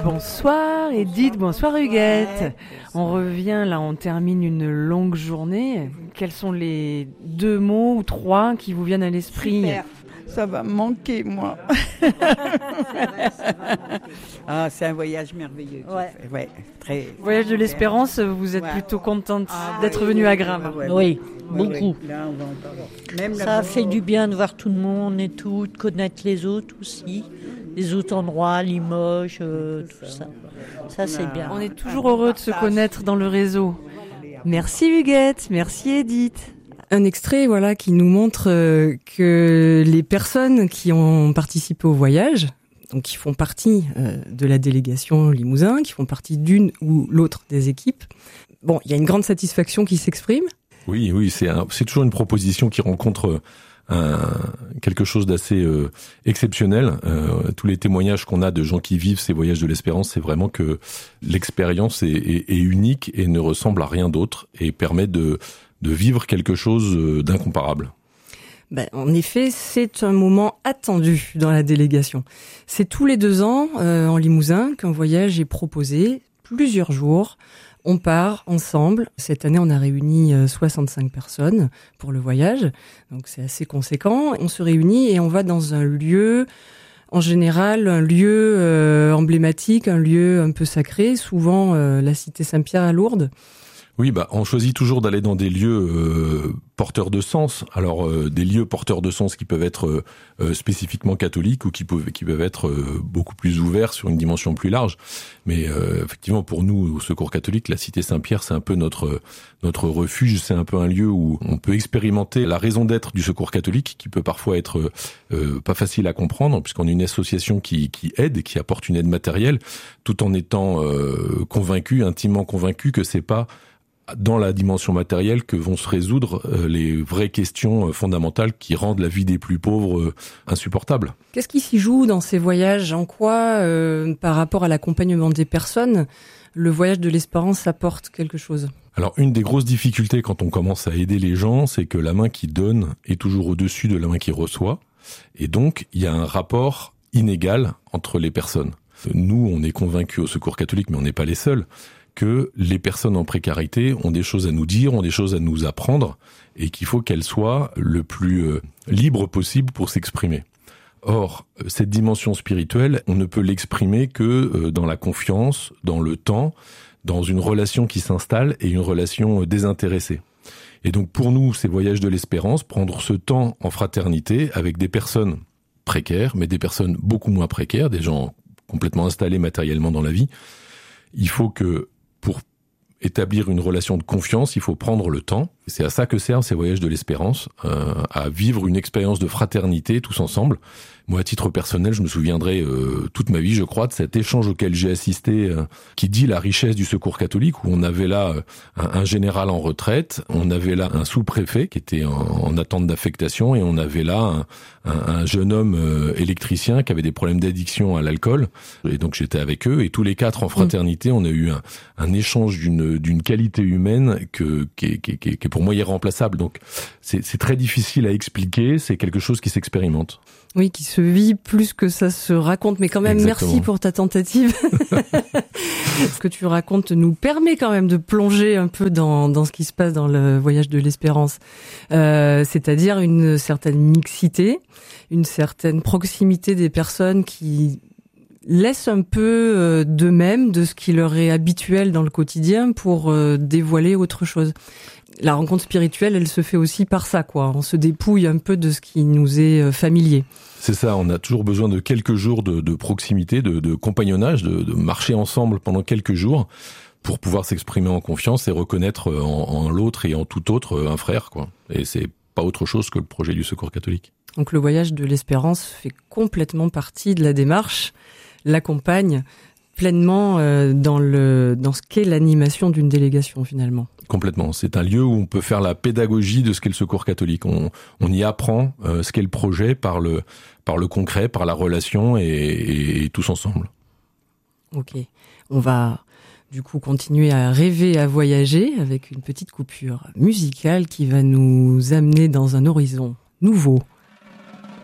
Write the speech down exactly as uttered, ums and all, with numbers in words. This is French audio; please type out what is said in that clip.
Bonsoir Edith, bonsoir Huguette. On revient là, on termine une longue journée. Quels sont les deux mots ou trois qui vous viennent à l'esprit ? Super. Ça va me manquer, moi. Ah, c'est un voyage merveilleux. Ouais. Ouais, très. Voyage de l'espérance, vous êtes Ouais. plutôt contente Ah, d'être oui, venue oui, à oui, Graves. oui, oui, Oui, oui, beaucoup. oui. Là, on va encore. Même Ça là-bas. fait du bien de voir tout le monde et tout, de connaître les autres aussi, les autres endroits, Limoges, euh, tout ça. Ça, c'est bien. On est toujours heureux de se connaître dans le réseau. Merci Huguette, merci Edith. Un extrait voilà qui nous montre euh, que les personnes qui ont participé au voyage, donc qui font partie euh, de la délégation Limousin, qui font partie d'une ou l'autre des équipes, bon, il y a une grande satisfaction qui s'exprime. Oui, oui, c'est un, c'est toujours une proposition qui rencontre un, quelque chose d'assez euh, exceptionnel. Euh, tous les témoignages qu'on a de gens qui vivent ces voyages de l'espérance, c'est vraiment que l'expérience est, est, est unique et ne ressemble à rien d'autre et permet de de vivre quelque chose d'incomparable. Ben, en effet, c'est un moment attendu dans la délégation. C'est tous les deux ans, euh, en Limousin, qu'un voyage est proposé, plusieurs jours. On part ensemble. Cette année, on a réuni soixante-cinq personnes pour le voyage, donc c'est assez conséquent. On se réunit et on va dans un lieu, en général, un lieu euh, emblématique, un lieu un peu sacré, souvent euh, la cité Saint-Pierre à Lourdes. Oui, bah, on choisit toujours d'aller dans des lieux euh, porteurs de sens. Alors, euh, des lieux porteurs de sens qui peuvent être euh, spécifiquement catholiques ou qui peuvent qui peuvent être euh, beaucoup plus ouverts sur une dimension plus large. Mais euh, effectivement, pour nous, au Secours catholique, la cité Saint-Pierre, c'est un peu notre notre refuge. C'est un peu un lieu où on peut expérimenter la raison d'être du Secours catholique, qui peut parfois être euh, pas facile à comprendre, puisqu'on est une association qui qui aide, qui apporte une aide matérielle, tout en étant euh, convaincu, intimement convaincu que c'est pas dans la dimension matérielle que vont se résoudre euh, les vraies questions euh, fondamentales qui rendent la vie des plus pauvres euh, insupportable. Qu'est-ce qui s'y joue dans ces voyages ? En quoi, euh, par rapport à l'accompagnement des personnes, le voyage de l'espérance apporte quelque chose ? Alors, une des grosses difficultés quand on commence à aider les gens, c'est que la main qui donne est toujours au-dessus de la main qui reçoit. Et donc, il y a un rapport inégal entre les personnes. Nous, on est convaincus au Secours catholique, mais on n'est pas les seuls, que les personnes en précarité ont des choses à nous dire, ont des choses à nous apprendre, et qu'il faut qu'elles soient le plus euh, libres possible pour s'exprimer. Or, cette dimension spirituelle, on ne peut l'exprimer que euh, dans la confiance, dans le temps, dans une relation qui s'installe et une relation désintéressée. Et donc pour nous, ces voyages de l'espérance, prendre ce temps en fraternité avec des personnes précaires, mais des personnes beaucoup moins précaires, des gens complètement installés matériellement dans la vie, il faut que pour établir une relation de confiance, il faut prendre le temps. C'est à ça que servent ces voyages de l'espérance, euh, à vivre une expérience de fraternité tous ensemble. Moi, à titre personnel, je me souviendrai euh, toute ma vie, je crois, de cet échange auquel j'ai assisté, euh, qui dit la richesse du Secours catholique, où on avait là euh, un, un général en retraite, on avait là un sous-préfet qui était en, en attente d'affectation, et on avait là un, un, un jeune homme euh, électricien qui avait des problèmes d'addiction à l'alcool. Et donc j'étais avec eux, et tous les quatre en fraternité, on a eu un, un échange d'une, d'une qualité humaine que, qui, est, qui, est, qui est pour moi irremplaçable. Donc c'est, c'est très difficile à expliquer, c'est quelque chose qui s'expérimente. Oui, qui se vit plus que ça se raconte. Mais quand même, Exactement. Merci pour ta tentative. Ce que tu racontes nous permet quand même de plonger un peu dans, dans ce qui se passe dans le voyage de l'espérance. Euh, c'est-à-dire une certaine mixité, une certaine proximité des personnes qui laissent un peu euh, d'eux-mêmes, de ce qui leur est habituel dans le quotidien pour euh, dévoiler autre chose. La rencontre spirituelle, elle se fait aussi par ça, quoi. On se dépouille un peu de ce qui nous est euh, familier. C'est ça, on a toujours besoin de quelques jours de, de proximité, de, de compagnonnage, de, de marcher ensemble pendant quelques jours pour pouvoir s'exprimer en confiance et reconnaître en, en l'autre et en tout autre un frère, quoi. Et c'est pas autre chose que le projet du Secours catholique. Donc le voyage de l'espérance fait complètement partie de la démarche, l'accompagne pleinement euh, dans le dans ce qu'est l'animation d'une délégation finalement. Complètement. C'est un lieu où on peut faire la pédagogie de ce qu'est le Secours catholique. On, on y apprend euh, ce qu'est le projet par le par le concret, par la relation et, et, et tous ensemble. Ok. On va du coup continuer à rêver, à voyager avec une petite coupure musicale qui va nous amener dans un horizon nouveau.